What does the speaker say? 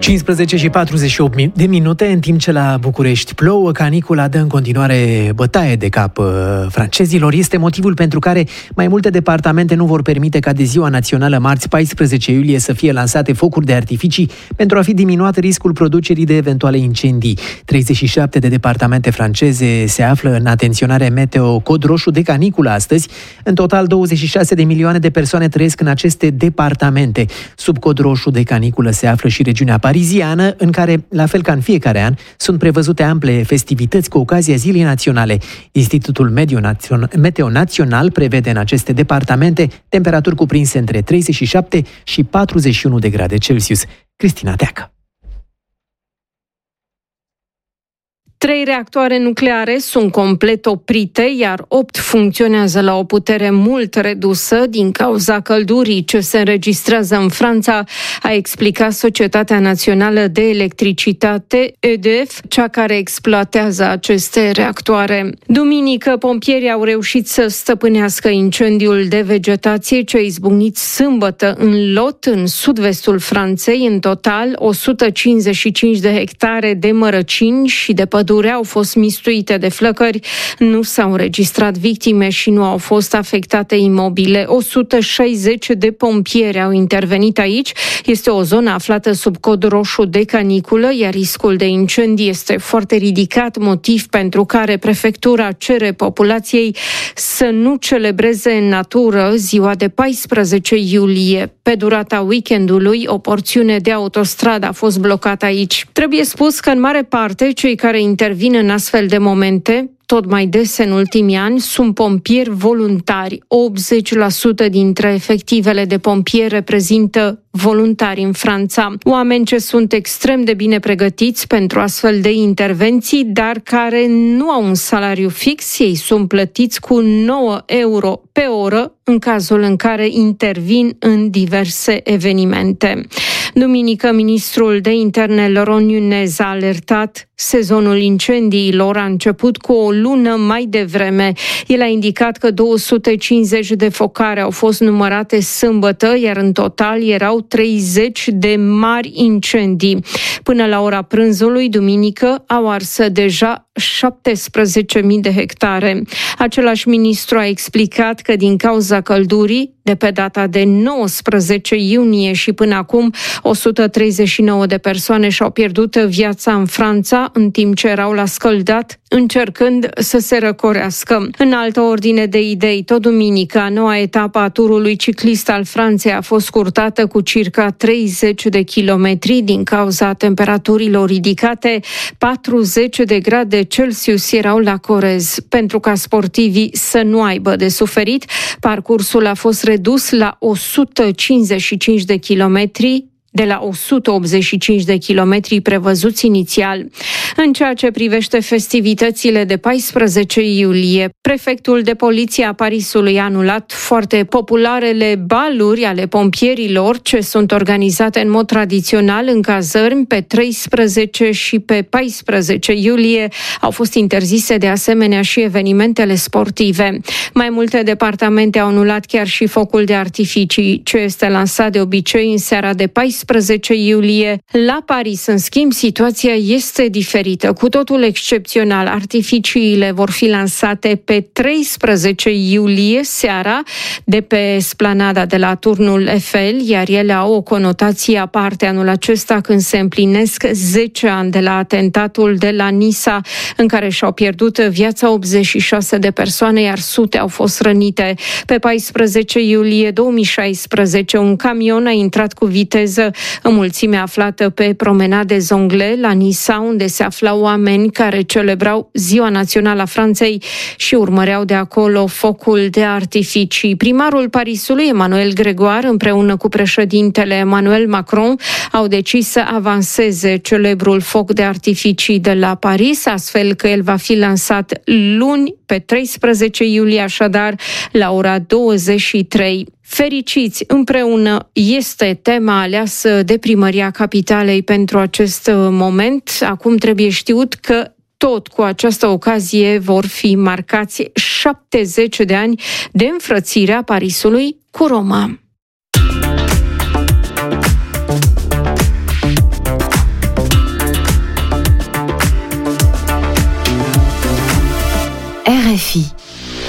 15 și 48 de minute, în timp ce la București plouă, canicula dă în continuare bătaie de cap francezilor. Este motivul pentru care mai multe departamente nu vor permite ca de ziua națională, marți 14 iulie, să fie lansate focuri de artificii pentru a fi diminuat riscul producerii de eventuale incendii. 37 de departamente franceze se află în atenționare meteo cod roșu de caniculă astăzi. În total, 26 de milioane de persoane trăiesc în aceste departamente. Sub cod roșu de caniculă se află și regiunea pariziană, în care, la fel ca în fiecare an, sunt prevăzute ample festivități cu ocazia Zilei Naționale. Institutul Meteo Național prevede în aceste departamente temperaturi cuprinse între 37 și 41 de grade Celsius. Cristina Teacă. 3 reactoare nucleare sunt complet oprite, iar 8 funcționează la o putere mult redusă din cauza căldurii ce se înregistrează în Franța, a explicat Societatea Națională de Electricitate, EDF, cea care exploatează aceste reactoare. Duminică, pompierii au reușit să stăpânească incendiul de vegetație ce a izbucnit sâmbătă în Lot, în sud-vestul Franței. În total, 155 de hectare de mărăcini și de pădure au fost mistuite de flăcări, nu s-au înregistrat victime și nu au fost afectate imobile. 160 de pompieri au intervenit aici. Este o zonă aflată sub cod roșu de caniculă, iar riscul de incendii este foarte ridicat, motiv pentru care prefectura cere populației să nu celebreze în natură ziua de 14 iulie. Pe durata weekendului, o porțiune de autostradă a fost blocată aici. Trebuie spus că în mare parte cei care intervin în astfel de momente, tot mai des în ultimii ani, sunt pompieri voluntari. 80% dintre efectivele de pompieri reprezintă voluntari în Franța. Oameni ce sunt extrem de bine pregătiți pentru astfel de intervenții, dar care nu au un salariu fix. Ei sunt plătiți cu 9 euro pe oră în cazul în care intervin în diverse evenimente. Duminică, ministrul de interne Laurent Nunez a alertat: sezonul incendiilor a început cu o lună mai devreme. El a indicat că 250 de focare au fost numărate sâmbătă, iar în total erau 30 de mari incendii. Până la ora prânzului, duminică, au ars deja 17.000 de hectare. Același ministru a explicat că din cauza căldurii, de pe data de 19 iunie și până acum, 139 de persoane și-au pierdut viața în Franța, în timp ce erau la scăldat, încercând să se răcorească. În altă ordine de idei, tot duminica, noua etapă a turului ciclist al Franței a fost scurtată cu circa 30 de kilometri din cauza temperaturilor ridicate. 40 de grade Celsius erau la Corez. Pentru ca sportivii să nu aibă de suferit, parcursul a fost redus la 155 de kilometri, de la 185 de kilometri prevăzuți inițial. În ceea ce privește festivitățile de 14 iulie, prefectul de poliție a Parisului a anulat foarte popularele baluri ale pompierilor ce sunt organizate în mod tradițional în cazărmi pe 13 și pe 14 iulie. Au fost interzise de asemenea și evenimentele sportive. Mai multe departamente au anulat chiar și focul de artificii ce este lansat de obicei în seara de 14 iulie. La Paris, în schimb, situația este diferită, cu totul excepțional. Artificiile vor fi lansate pe 13 iulie seara de pe splanada de la Turnul Eiffel, iar ele au o conotație aparte anul acesta când se împlinesc 10 ani de la atentatul de la Nisa, în care și-au pierdut viața 86 de persoane, iar sute au fost rănite. Pe 14 iulie 2016, un camion a intrat cu viteză în mulțimea aflată pe promenade Zongle, la Nisa, unde se aflau oameni care celebrau Ziua Națională a Franței și urmăreau de acolo focul de artificii. Primarul Parisului, Emmanuel Grégoire, împreună cu președintele Emmanuel Macron, au decis să avanseze celebrul foc de artificii de la Paris, astfel că el va fi lansat luni, pe 13 iulie, așadar, la ora 23. Fericiți împreună este tema aleasă de Primăria Capitalei pentru acest moment. Acum trebuie știut că tot cu această ocazie vor fi marcați 70 de ani de înfrățire a Parisului cu Roma. RFI.